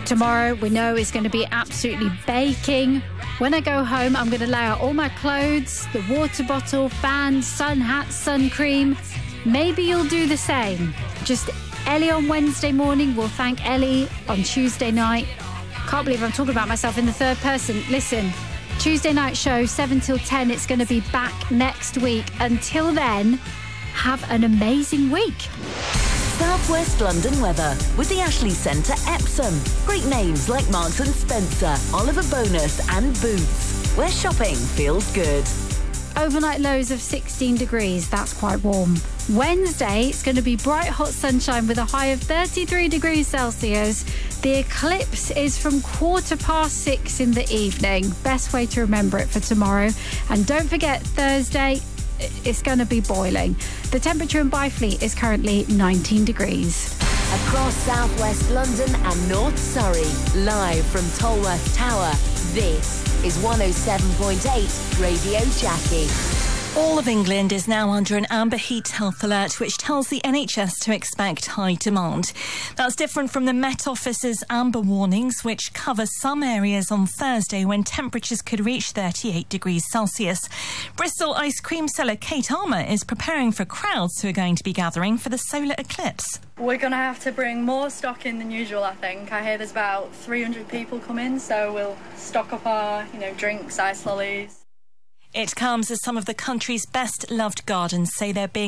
Tomorrow, we know it's going to be absolutely baking. When I go home, I'm going to lay out all my clothes, the water bottle, fan, sun hat, sun cream. Maybe you'll do the same. Just Ellie on Wednesday morning will thank Ellie on Tuesday night. Can't believe I'm talking about myself in the third person. Listen, Tuesday night show, 7 till 10. It's going to be back next week. Until then, have an amazing week. South West London weather with the Ashley Centre Epsom. Great names like Marks and Spencer, Oliver Bonus and Boots, where shopping feels good. Overnight lows of 16 degrees. That's quite warm. Wednesday, it's going to be bright, hot sunshine with a high of 33 degrees Celsius. The eclipse is from 6:15 in the evening. Best way to remember it for tomorrow. And don't forget, Thursday, it's going to be boiling. The temperature in Byfleet is currently 19 degrees. Across southwest London and North Surrey, live from Tolworth Tower, this is 107.8 Radio Jackie. All of England is now under an amber heat health alert, which tells the NHS to expect high demand. That's different from the Met Office's amber warnings, which cover some areas on Thursday when temperatures could reach 38 degrees Celsius. Bristol ice cream seller Kate Armour is preparing for crowds who are going to be gathering for the solar eclipse. We're going to have to bring more stock in than usual, I think. I hear there's about 300 people come in, so we'll stock up our, drinks, ice lollies. It comes as some of the country's best loved gardens say they're being